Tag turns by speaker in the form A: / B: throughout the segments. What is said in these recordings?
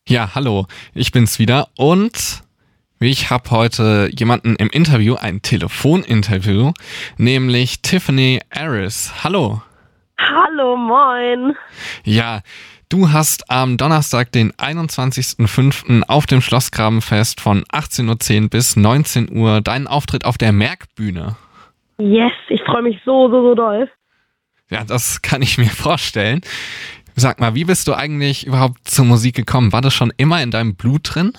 A: Ja, hallo, ich bin's wieder und ich habe heute jemanden im Interview, ein Telefoninterview, nämlich Tiffany Aris. Hallo.
B: Hallo, moin.
A: Ja, du hast am Donnerstag, den 21.05. auf dem Schlossgrabenfest von 18:10 Uhr bis 19 Uhr deinen Auftritt auf der Merkbühne.
B: Yes, ich freue mich so doll.
A: Ja, das kann ich mir vorstellen. Sag mal, wie bist du eigentlich überhaupt zur Musik gekommen? War das schon immer in deinem Blut drin?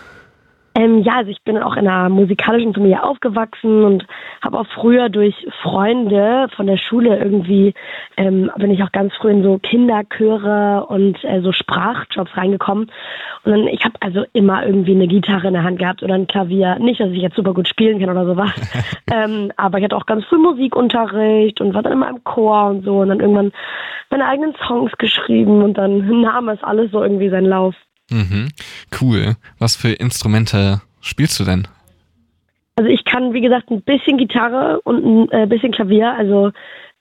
B: Ja, also ich bin auch in einer musikalischen Familie aufgewachsen und habe auch früher durch Freunde von der Schule irgendwie, bin ich auch ganz früh in so Kinderchöre und so Sprachjobs reingekommen. Und dann, ich habe also immer irgendwie eine Gitarre in der Hand gehabt oder ein Klavier. Nicht, dass ich jetzt super gut spielen kann oder sowas, aber ich hatte auch ganz früh Musikunterricht und war dann immer im Chor und so und dann irgendwann meine eigenen Songs geschrieben und dann nahm es alles so irgendwie seinen Lauf.
A: Mhm, cool. Was für Instrumente spielst du denn?
B: Also ich kann, wie gesagt, ein bisschen Gitarre und ein bisschen Klavier, also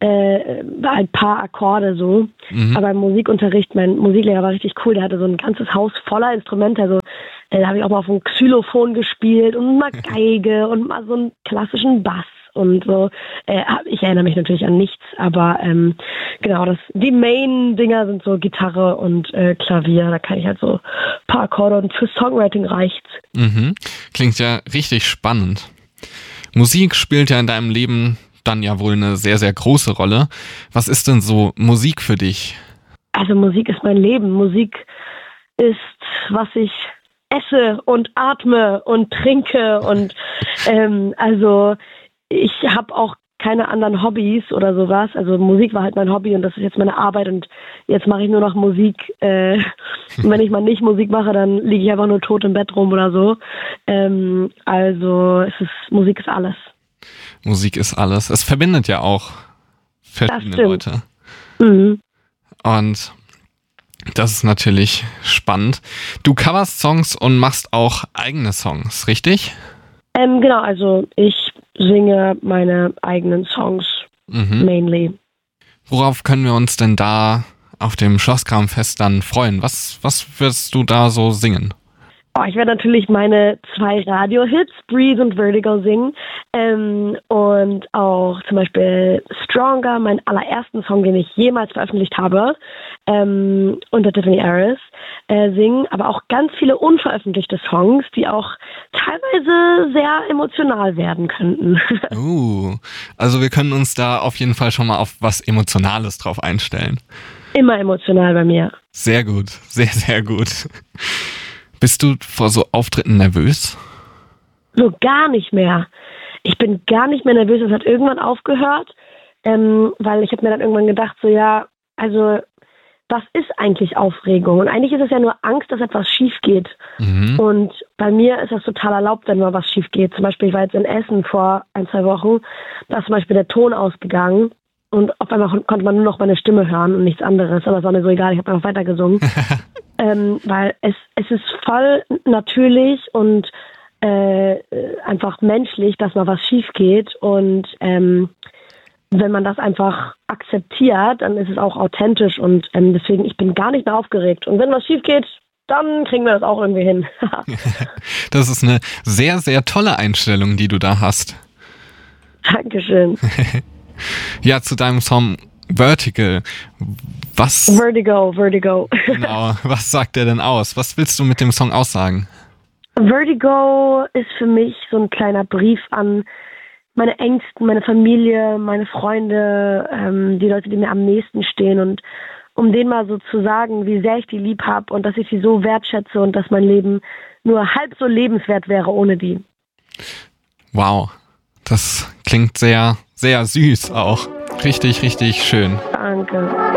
B: ein paar Akkorde so.
A: Mhm.
B: Aber im Musikunterricht, mein Musiklehrer war richtig cool, der hatte so ein ganzes Haus voller Instrumente. Also da habe ich auch mal auf dem Xylophon gespielt und mal Geige und mal so einen klassischen Bass und so. Ich erinnere mich natürlich an nichts, aber genau, die Main-Dinger sind so Gitarre und Klavier. Da kann ich halt so ein paar Akkorde und für Songwriting reicht's.
A: Mhm. Klingt ja richtig spannend. Musik spielt ja in deinem Leben dann ja wohl eine sehr, sehr große Rolle. Was ist denn so Musik für dich?
B: Also Musik ist mein Leben. Musik ist, was ich esse und atme und trinke und also ich habe auch keine anderen Hobbys oder sowas. Also Musik war halt mein Hobby und das ist jetzt meine Arbeit und jetzt mache ich nur noch Musik. Und wenn ich mal nicht Musik mache, dann liege ich einfach nur tot im Bett rum oder so. Also Musik ist alles.
A: Musik ist alles. Es verbindet ja auch verschiedene Leute.
B: Mhm.
A: Und das ist natürlich spannend. Du coverst Songs und machst auch eigene Songs, richtig?
B: Genau, also ich singe meine eigenen Songs mainly.
A: Worauf können wir uns denn da auf dem Schlossgrabenfest dann freuen? Was wirst du da so singen?
B: Ich werde natürlich meine 2 Radio-Hits, Breathe und Vertigo, singen. Und auch zum Beispiel Stronger, meinen allerersten Song, den ich jemals veröffentlicht habe, unter Tiffany Aris, singen. Aber auch ganz viele unveröffentlichte Songs, die auch teilweise sehr emotional werden könnten.
A: Also wir können uns da auf jeden Fall schon mal auf was Emotionales drauf einstellen.
B: Immer emotional bei mir.
A: Sehr gut, sehr, sehr gut. Bist du vor so Auftritten nervös?
B: So gar nicht mehr. Ich bin gar nicht mehr nervös. Das hat irgendwann aufgehört, weil ich habe mir dann irgendwann gedacht, so ja, also was ist eigentlich Aufregung? Und eigentlich ist es ja nur Angst, dass etwas schief geht.
A: Mhm.
B: Und bei mir ist das total erlaubt, wenn mal was schief geht. Zum Beispiel, ich war jetzt in Essen vor 1-2 Wochen, da ist zum Beispiel der Ton ausgegangen. Und auf einmal konnte man nur noch meine Stimme hören und nichts anderes. Aber es war mir so egal, ich habe einfach weitergesungen. Weil es ist voll natürlich und einfach menschlich, dass mal was schief geht. Und wenn man das einfach akzeptiert, dann ist es auch authentisch. Und deswegen, ich bin gar nicht mehr aufgeregt. Und wenn was schief geht, dann kriegen wir das auch irgendwie hin.
A: Das ist eine sehr, sehr tolle Einstellung, die du da hast.
B: Dankeschön.
A: Ja, zu deinem Song Vertigo.
B: Vertigo.
A: Genau, was sagt der denn aus? Was willst du mit dem Song aussagen?
B: Vertigo ist für mich so ein kleiner Brief an meine Ängsten, meine Familie, meine Freunde, die Leute, die mir am nächsten stehen und um denen mal so zu sagen, wie sehr ich die lieb habe und dass ich sie so wertschätze und dass mein Leben nur halb so lebenswert wäre ohne die.
A: Wow, das klingt sehr, sehr süß auch. Richtig, richtig schön.
B: Danke.